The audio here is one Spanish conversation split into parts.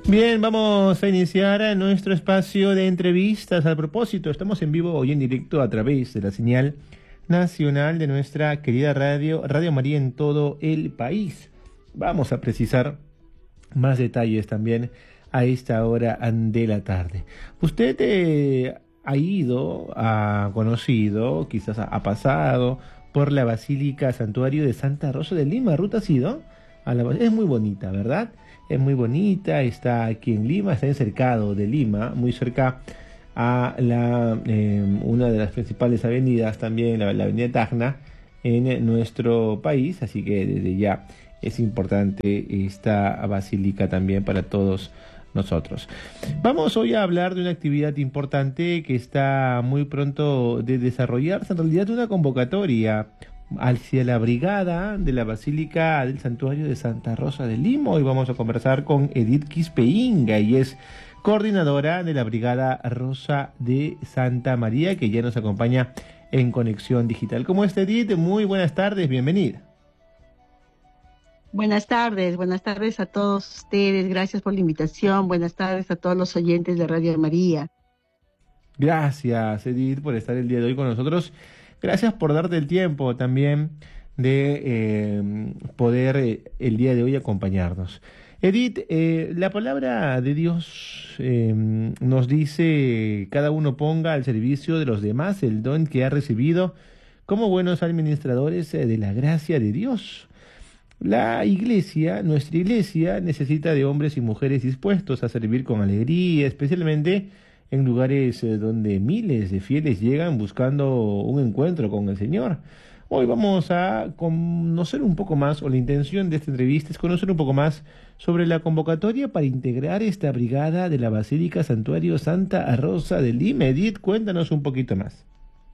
Bien, vamos a iniciar nuestro espacio de entrevistas. A propósito, estamos en vivo hoy en directo a través de la señal nacional de nuestra querida Radio María en todo el país. Vamos a precisar más detalles también a esta hora de la tarde. Usted ha conocido, quizás ha pasado por la Basílica Santuario de Santa Rosa de Lima. ¿Ruta ha sido? Es muy bonita, ¿verdad? Es muy bonita, está aquí en Lima, está encercado de Lima, muy cerca a una de las principales avenidas también, la avenida Tacna, en nuestro país, así que desde ya es importante esta basílica también para todos nosotros. Vamos hoy a hablar de una actividad importante que está muy pronto de desarrollarse, en realidad una convocatoria hacia la brigada de la Basílica del Santuario de Santa Rosa de Lima. Hoy vamos a conversar con Edith Quispe-Inga, y es coordinadora de la Brigada Rosa de Santa María, que ya nos acompaña en Conexión Digital. ¿Cómo está, Edith? Muy buenas tardes, bienvenida. Buenas tardes a todos ustedes, gracias por la invitación, buenas tardes a todos los oyentes de Radio María. Gracias, Edith, por estar el día de hoy con nosotros. Gracias por darte el tiempo también de poder el día de hoy acompañarnos. Edith, la palabra de Dios nos dice: cada uno ponga al servicio de los demás el don que ha recibido como buenos administradores de la gracia de Dios. Nuestra iglesia, necesita de hombres y mujeres dispuestos a servir con alegría, especialmente en lugares donde miles de fieles llegan buscando un encuentro con el Señor. Hoy vamos a conocer un poco más, o la intención de esta entrevista es conocer un poco más sobre la convocatoria para integrar esta brigada de la Basílica Santuario Santa Rosa de Lima. Edith, cuéntanos un poquito más.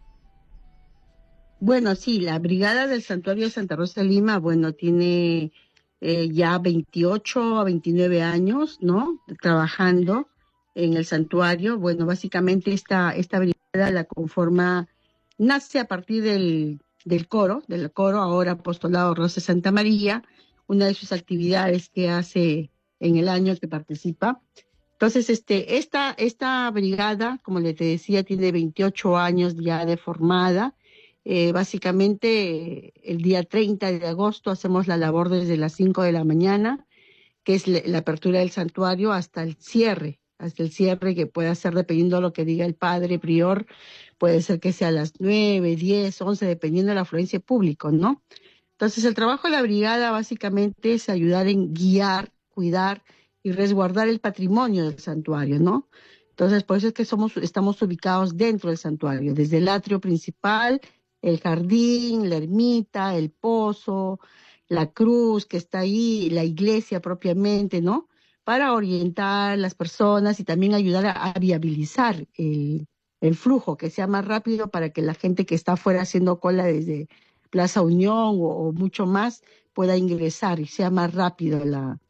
Bueno, sí, la Brigada del Santuario de Santa Rosa de Lima, bueno, tiene ya 28 a 29 años, ¿no? Trabajando en el santuario. Bueno, básicamente esta brigada la conforma, nace a partir del coro ahora Apostolado Rosa de Santa María, una de sus actividades que hace en el año que participa. Entonces, esta brigada, como le te decía, tiene 28 años ya de formada. Básicamente, el día 30 de agosto hacemos la labor desde las 5 de la mañana, que es la apertura del santuario, hasta el cierre que puede ser, dependiendo de lo que diga el padre prior, puede ser que sea a las 9, 10, 11, dependiendo de la afluencia de público, ¿no? Entonces, el trabajo de la brigada básicamente es ayudar en guiar, cuidar y resguardar el patrimonio del santuario, ¿no? Entonces, por eso es que estamos ubicados dentro del santuario, desde el atrio principal, el jardín, la ermita, el pozo, la cruz que está ahí, la iglesia propiamente, ¿no? Para orientar a las personas y también ayudar a viabilizar el flujo, que sea más rápido para que la gente que está afuera haciendo cola desde Plaza Unión o mucho más pueda ingresar y sea más rápido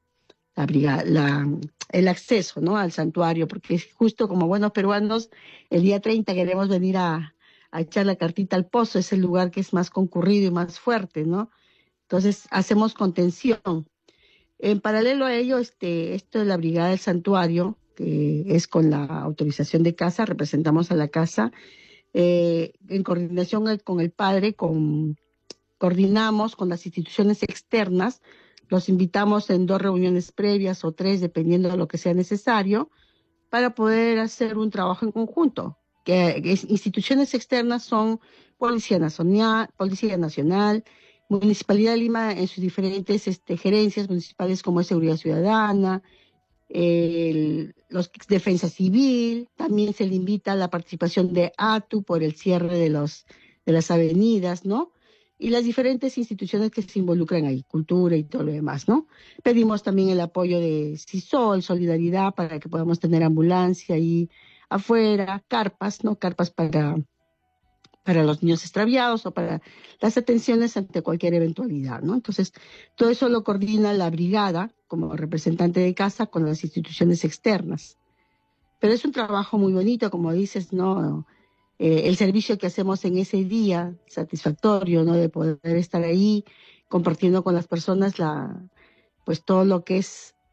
el acceso, ¿no? Al santuario, porque justo como buenos peruanos, el día 30 queremos venir a echar la cartita al pozo, es el lugar que es más concurrido y más fuerte, ¿no? Entonces hacemos contención. En paralelo a ello, esto de la Brigada del Santuario, que es con la autorización de casa, representamos a la casa, en coordinación con el padre, coordinamos con las instituciones externas, los invitamos en 2 reuniones previas o 3, dependiendo de lo que sea necesario, para poder hacer un trabajo en conjunto. Instituciones externas son Policía Nacional, Municipalidad de Lima en sus diferentes gerencias municipales como es Seguridad Ciudadana, Defensa Civil. También se le invita a la participación de ATU por el cierre de las avenidas, ¿no? Y las diferentes instituciones que se involucran ahí, cultura y todo lo demás, ¿no? Pedimos también el apoyo de CISOL, Solidaridad, para que podamos tener ambulancia ahí afuera, carpas, ¿no? Carpas para los niños extraviados o para las atenciones ante cualquier eventualidad, ¿no? Entonces, todo eso lo coordina la brigada como representante de casa con las instituciones externas. Pero es un trabajo muy bonito, como dices, ¿no? El servicio que hacemos en ese día, satisfactorio, ¿no? De poder estar ahí compartiendo con las personas pues todo lo que es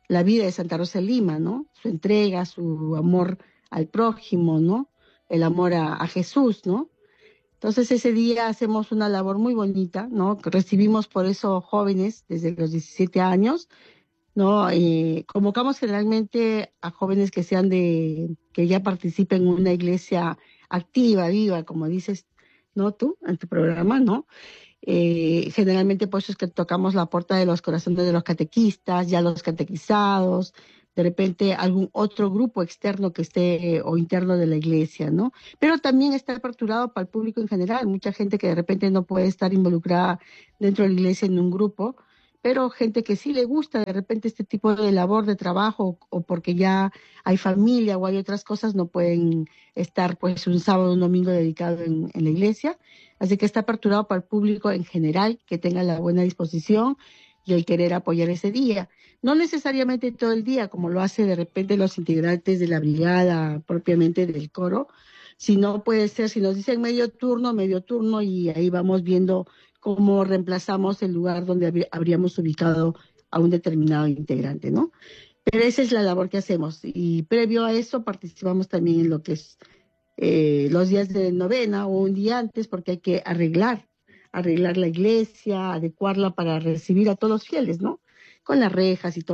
la vida de Santa Rosa de Lima, ¿no? Su entrega, su amor al prójimo, ¿no? El amor a Jesús, ¿no? Entonces ese día hacemos una labor muy bonita, ¿no? Que recibimos por eso jóvenes desde los 17 años, ¿no? Convocamos generalmente a jóvenes que sean que ya participen en una iglesia activa, viva, como dices, ¿no? Tú, en tu programa, ¿no? Generalmente por eso es que tocamos la puerta de los corazones de los catequistas, ya los catequizados, de repente algún otro grupo externo que esté o interno de la iglesia, ¿no? Pero también está aperturado para el público en general, mucha gente que de repente no puede estar involucrada dentro de la iglesia en un grupo, pero gente que sí le gusta de repente este tipo de labor, de trabajo, o porque ya hay familia o hay otras cosas, no pueden estar pues un sábado o un domingo dedicado en la iglesia. Así que está aperturado para el público en general, que tenga la buena disposición y el querer apoyar ese día. No necesariamente todo el día, como lo hace de repente los integrantes de la brigada propiamente del coro, sino puede ser, si nos dicen medio turno, y ahí vamos viendo cómo reemplazamos el lugar donde habríamos ubicado a un determinado integrante, ¿no? Pero esa es la labor que hacemos. Y previo a eso participamos también en lo que es los días de novena o un día antes, porque hay que arreglar la iglesia, adecuarla para recibir a todos los fieles, ¿no? Con las rejas y todo.